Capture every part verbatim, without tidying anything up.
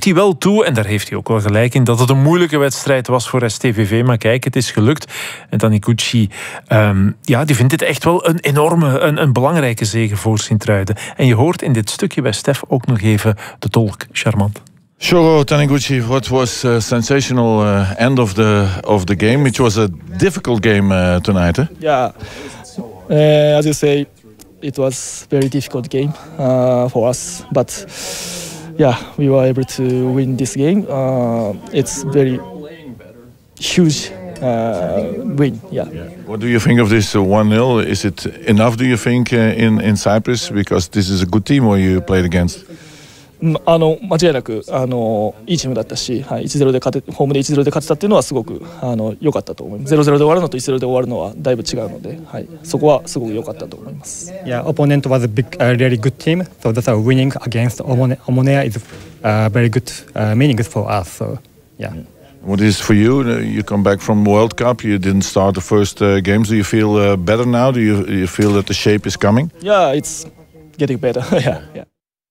geeft hij wel toe, en daar heeft hij ook wel gelijk in, dat het een moeilijke wedstrijd was voor S T V V. Maar kijk, het is gelukt. En Taniguchi, um, ja, die vindt dit echt wel een enorme, een, een belangrijke zege voor Sint-Truiden. En je hoort in dit stukje bij Stef ook nog even de tolk. Charmant. Shogo Taniguchi, what was a sensational uh, end of the of the game? It was a difficult game uh, tonight. Eh? Yeah, uh, as you say, it was very difficult game uh, for us, but yeah, we were able to win this game. Uh, it's very huge uh, win. Yeah. Yeah. What do you think of this one nil? Is it enough? Do you think uh, in in Cyprus, because this is a good team who you played against? あの間違いなくあのいいチームだったし、はい、いちたいゼロで勝てホームでいちたいゼロで勝てたっていうのはすごくあの良かったと思います。ゼロたいゼロで終わるのといちたいゼロで終わるのはだいぶ違うので、はい、そこはすごく良かったと思います。 Yeah, opponent was a big, uh, really good team, so that's a winning against Omonia is uh, very good uh, meaning for us. So yeah. What is for you? You come back from World Cup. You didn't start the first uh, games. Do you feel uh, better now? Do you you feel that the shape is coming? Yeah, it's getting better. yeah, yeah.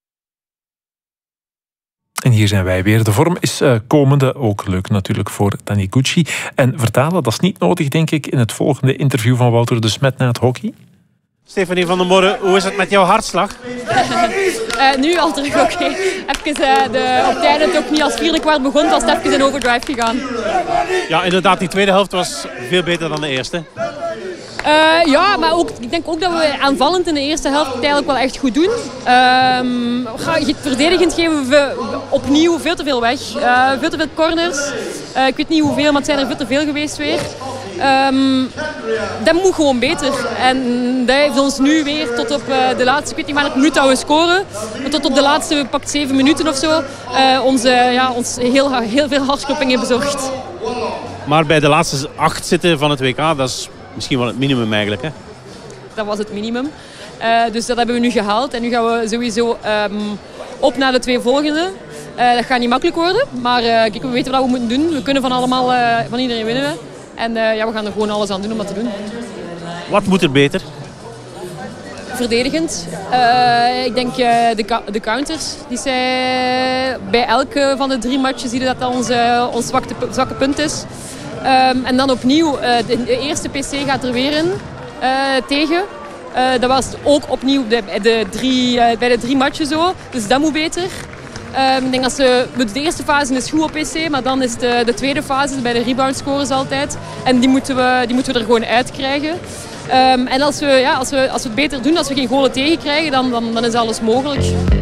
En hier zijn wij weer. De vorm is uh, komende, ook leuk natuurlijk voor Taniguchi. En vertalen, dat is niet nodig, denk ik, in het volgende interview van Wouter de Smet na het hockey. Stefanie van der Morre, hoe is het met jouw hartslag? uh, nu al terug oké. Okay. Even uh, de, op het einde het ook niet als vierde kwart begon, was het even in overdrive gegaan. Ja, inderdaad, die tweede helft was veel beter dan de eerste. Uh, ja, maar ook, ik denk ook dat we aanvallend in de eerste helft het eigenlijk wel echt goed doen. Um, verdedigend geven we opnieuw veel te veel weg. Uh, veel te veel corners. Uh, ik weet niet hoeveel, maar het zijn er veel te veel geweest weer. Um, dat moet gewoon beter. En dat heeft ons nu weer tot op uh, de laatste, ik weet niet maar minuut dat we scoren, maar tot op de laatste pakt zeven minuten of zo, uh, onze, ja, ons heel, heel veel hartkloppingen bezorgd. Maar bij de laatste acht zitten van het W K, dat is misschien wel het minimum eigenlijk, hè? Dat was het minimum. Uh, dus dat hebben we nu gehaald. En nu gaan we sowieso um, op naar de twee volgende. Uh, dat gaat niet makkelijk worden. Maar uh, kijk, we weten wat we moeten doen. We kunnen van, allemaal, uh, van iedereen winnen. En uh, ja, we gaan er gewoon alles aan doen om dat te doen. Wat moet er beter? Verdedigend. Uh, ik denk uh, de, de counters. Die zij, bij elke van de drie matchen zie je dat dat ons, uh, ons zwakke, zwakke punt is. Um, en dan opnieuw, uh, de, de eerste P C gaat er weer in uh, tegen. Uh, dat was ook opnieuw de, de drie, uh, bij de drie matchen zo, dus dat moet beter. Um, ik denk dat ze, de eerste fase is goed op P C, maar dan is de, de tweede fase bij de rebound scores altijd. En die moeten we, die moeten we er gewoon uitkrijgen. Um, en als we, ja, als, we, als we het beter doen, als we geen goalen tegenkrijgen, dan, dan, dan is alles mogelijk.